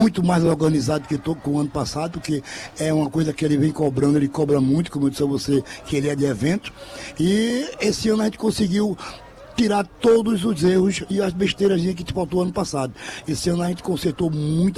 muito mais organizado que com o ano passado, porque é uma coisa que ele vem cobrando, ele cobra muito, como eu disse a você, que ele é de evento. E esse ano a gente conseguiu tirar todos os erros e as besteiras que te faltou ano passado. Esse ano a gente consertou muita